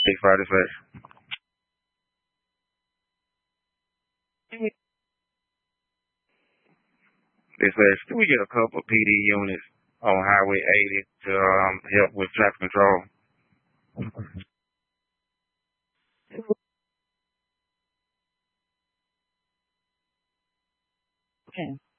fire dispatch. Dispatch, can we get a couple of PD units on Highway 80 to help with traffic control? Okay.